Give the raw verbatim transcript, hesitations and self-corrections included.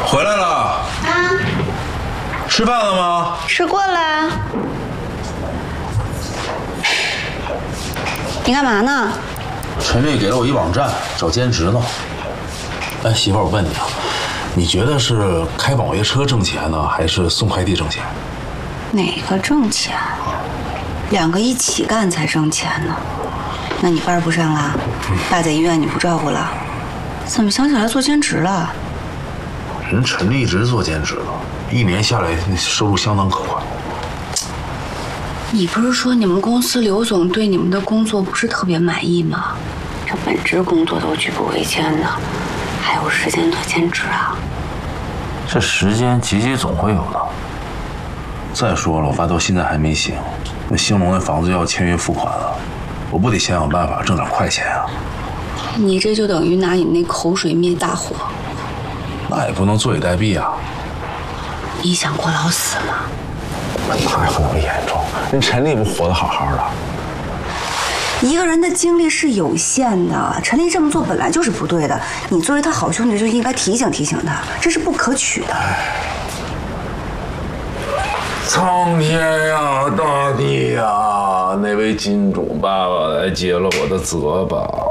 回来了啊， 吃饭了吗？ 吃过了。你干嘛呢？ 陈丽给了我一网站，找兼职呢。哎，媳妇儿，我问你啊，你觉得是开网约车挣钱呢，还是送快递挣钱？ 哪个挣钱？两个一起干才挣钱呢。那你班不上了？爸在医院你不照顾了？怎么想起来做兼职了？ 人陈丽一直做兼职的，一年下来那收入相当可观。 你不是说你们公司刘总对你们的工作不是特别满意吗？这本职工作都举步维艰的，还有时间做兼职啊？ 这时间挤挤总会有的。再说了，我爸到现在还没醒，那兴隆那房子要签约付款了，我不得想想办法挣点快钱啊？ 你这就等于拿你那口水灭大火。 那也不能坐以待毙啊！ 你想过老死吗？ 哪有那么严重？人陈丽不活得好好的。 一个人的精力是有限的，陈丽这么做本来就是不对的。你作为他好兄弟就应该提醒提醒他，这是不可取的。 苍天呀，大地呀，那位金主爸爸来接了我的责吧。